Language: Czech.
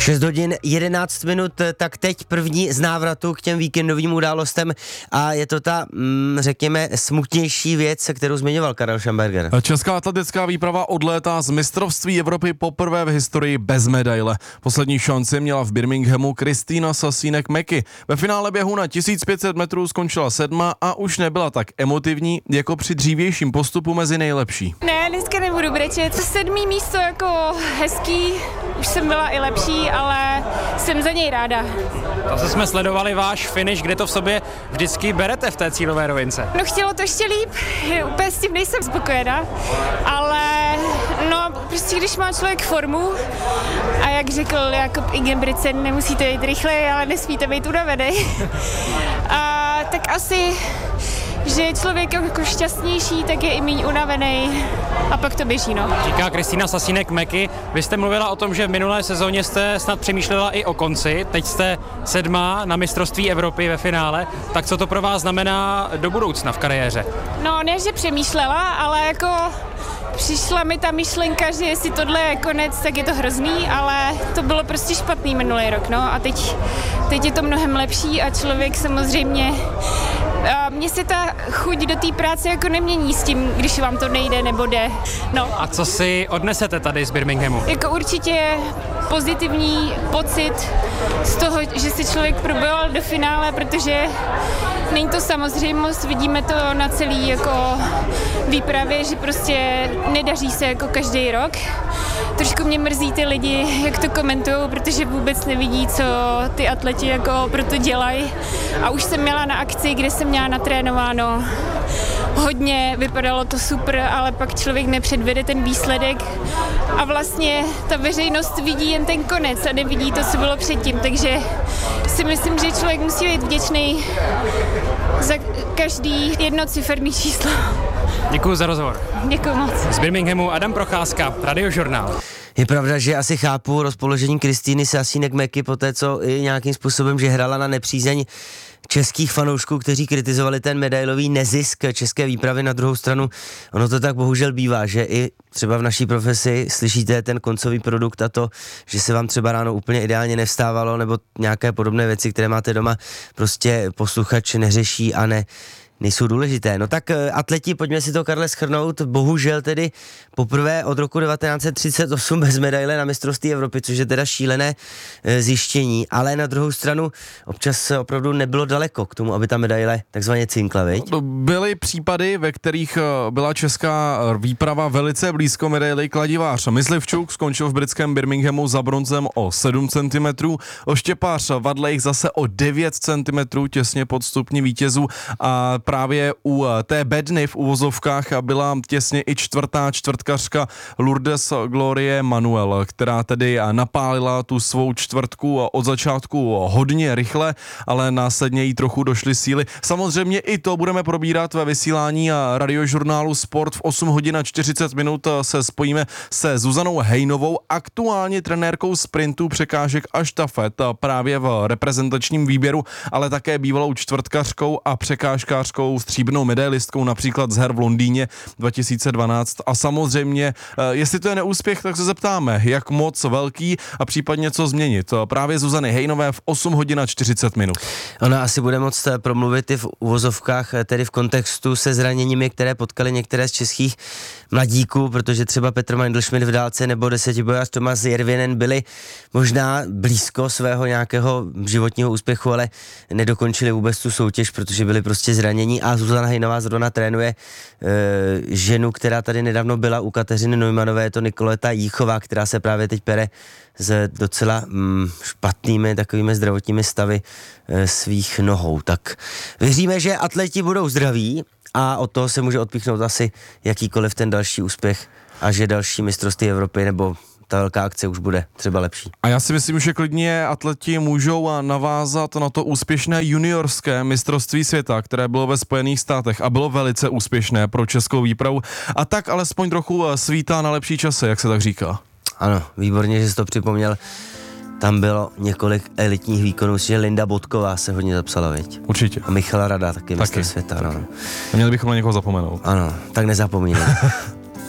6 hodin 11 minut, tak teď první z návratu k těm víkendovým událostem a je to ta, řekněme, smutnější věc, kterou zmiňoval Karel Šamberger. Česká atletická výprava odlétá z mistrovství Evropy poprvé v historii bez medaile. Poslední šanci měla v Birminghamu Kristýna Sasínek-Meky. Ve finále běhu na 1500 metrů skončila 7. a už nebyla tak emotivní jako při dřívějším postupu mezi nejlepší. Ne, dneska nebudu brečet. 7. místo jako hezký, už jsem byla i lepší, ale jsem za něj ráda. Zase jsme sledovali váš finish, kde to v sobě vždycky berete v té cílové rovince. No chtělo to ještě líp, úplně s tím nejsem spokojená, ale no prostě když má člověk formu a jak řekl Jakob Ingebrigtsen, nemusíte jít rychleji, ale nesmíte být unavený. Tak asi, že je člověk jako šťastnější, tak je i méně unavený a pak to běží, no. Říká Kristýna Sasínek-Meky. Vy jste mluvila o tom, že v minulé sezóně jste snad přemýšlela i o konci, teď jste 7. na mistrovství Evropy ve finále, tak co to pro vás znamená do budoucna v kariéře? No, ne, že přemýšlela, ale jako přišla mi ta myšlenka, že jestli tohle je konec, tak je to hrozný, ale to bylo prostě špatný minulý rok, no a teď je to mnohem lepší a člověk samozřejmě, mně se ta chuť do té práce jako nemění s tím, když vám to nejde nebo jde, no. A co si odnesete tady z Birminghamu? Jako určitě pozitivní pocit z toho, že si člověk probojoval do finále, protože není to samozřejmost, vidíme to na celý jako výpravě, že prostě nedaří se jako každý rok. Trošku mě mrzí ty lidi, jak to komentujou, protože vůbec nevidí, co ty atleti jako pro to dělají. A už jsem měla na akci, kde jsem měla natrénováno hodně, vypadalo to super, ale pak člověk nepředvede ten výsledek a vlastně ta veřejnost vidí jen ten konec a nevidí to, co bylo předtím, takže si myslím, že člověk musí být vděčný za každý jednociferný číslo. Děkuji za rozhovor. Děkuji moc. Z Birminghamu Adam Procházka, Radiožurnál. Je pravda, že asi chápu rozpoložení Kristýny Sasínek-Meky po té, co i nějakým způsobem žehrala na nepřízeň českých fanoušků, kteří kritizovali ten medailový nezisk české výpravy. Na druhou stranu, ono to tak bohužel bývá, že i třeba v naší profesi slyšíte ten koncový produkt a to, že se vám třeba ráno úplně ideálně nevstávalo, nebo nějaké podobné věci, které máte doma, prostě posluchač neřeší a nejsou důležité. No tak atleti, pojďme si to, Karle, shrnout. Bohužel tedy poprvé od roku 1938 bez medaile na mistrovství Evropy, což je teda šílené zjištění, ale na druhou stranu občas opravdu nebylo daleko k tomu, aby ta medaile takzvaně cinkla, viď? Byly případy, ve kterých byla česká výprava velice blízko medaili. Kladivář Myslivčuk skončil v britském Birminghamu za bronzem o 7 cm, oštěpář Vadlejch zase o 9 cm, těsně pod stupni vítězů a právě u té bedny v uvozovkách byla těsně i čtvrtkařka Lourdes Glorie Manuel, která tedy napálila tu svou čtvrtku od začátku hodně rychle, ale následně jí trochu došly síly. Samozřejmě i to budeme probírat ve vysílání Radiožurnálu Sport. V 8 hodin a 40 minut se spojíme se Zuzanou Hejnovou, aktuálně trenérkou sprintů, překážek a štafet právě v reprezentačním výběru, ale také bývalou čtvrtkařkou a překážkářkou stříbrnou medailistkou například z her v Londýně 2012 a samozřejmě, jestli to je neúspěch, tak se zeptáme, jak moc velký a případně co změnit. Právě Zuzany Hejnové v 8 hodin a 40 minut. Ona asi bude moct promluvit i v uvozovkách, tedy v kontextu se zraněními, které potkali některé z českých mladíků, protože třeba Petr Mandelschmidt v dálce nebo desetibojař Tomas Järvinen byli možná blízko svého nějakého životního úspěchu, ale nedokončili vůbec tu soutěž, protože byli prostě zranění. A Zuzana Hejnová zrovna trénuje ženu, která tady nedávno byla u Kateřiny Neumannové, je to Nikoleta Jíchová, která se právě teď pere s docela špatnými takovými zdravotními stavy svých nohou. Tak věříme, že atleti budou zdraví a od toho se může odpíchnout asi jakýkoliv ten další úspěch a že další mistrovství Evropy nebo ta velká akce už bude třeba lepší. A já si myslím, že klidně atleti můžou navázat na to úspěšné juniorské mistrovství světa, které bylo ve Spojených státech a bylo velice úspěšné pro českou výpravu a tak alespoň trochu svítá na lepší časy, jak se tak říká. Ano, výborně, že jsi to připomněl. Tam bylo několik elitních výkonů, že Linda Bodková se hodně zapsala, viď? Určitě. A Michala Rada taky mistr světa, no. Měli bychom na někoho zapomenout. Ano, tak nezapomínám.